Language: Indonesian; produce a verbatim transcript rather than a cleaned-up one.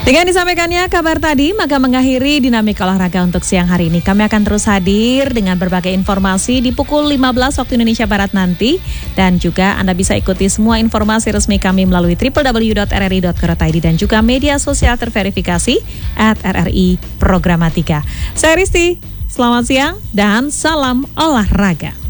Dengan disampaikannya kabar tadi, maka mengakhiri dinamika olahraga untuk siang hari ini. Kami akan terus hadir dengan berbagai informasi di pukul lima belas waktu Indonesia Barat nanti. Dan juga Anda bisa ikuti semua informasi resmi kami melalui w w w dot r r i dot co dot i d dan juga media sosial terverifikasi at R R I Programatika. Saya Risti, selamat siang dan salam olahraga.